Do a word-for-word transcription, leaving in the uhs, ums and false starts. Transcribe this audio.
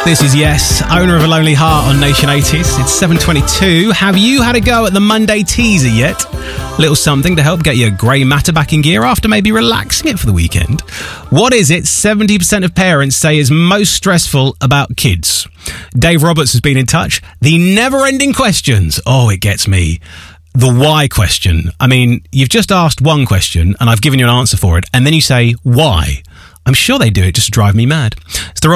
This is Yes, owner of a lonely heart on Nation eighties. It's seven twenty-two. Have you had a go at the Monday teaser yet? Little something to help get your grey matter back in gear after maybe relaxing it for the weekend. What is it seventy percent of parents say is most stressful about kids? Dave Roberts has been in touch. The never-ending questions. Oh, it gets me. The why question. I mean, you've just asked one question and I've given you an answer for it, and then you say, why? I'm sure they do it just to drive me mad. It's the